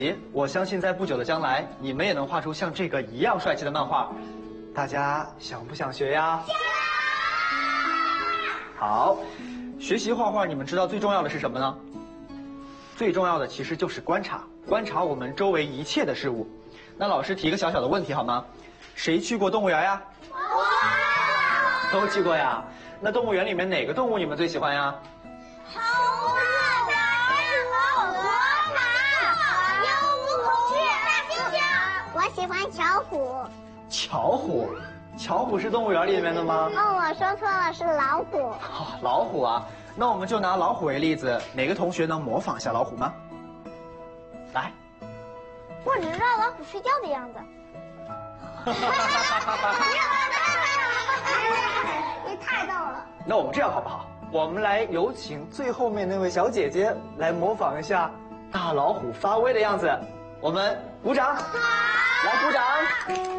我相信在不久的将来，你们也能画出像这个一样帅气的漫画。大家想不想学呀？好，学习画画，你们知道最重要的是什么呢？最重要的其实就是观察，观察我们周围一切的事物。那老师提一个小小的问题好吗？谁去过动物园呀？都去过呀。那动物园里面哪个动物你们最喜欢呀？ 猴子、老虎、马、鹦鹉、大猩猩。我喜欢巧虎。 巧虎？巧虎是动物园里面的吗？ 哦，我说错了，是老虎。 哦，老虎啊，那我们就拿老虎为例子，哪个同学能模仿一下老虎吗？来。 我只知道老虎睡觉的样子。你太逗了。 那我们这样好不好？我们来有请最后面那位小姐姐来模仿一下大老虎发威的样子。我们鼓掌。好，来鼓掌。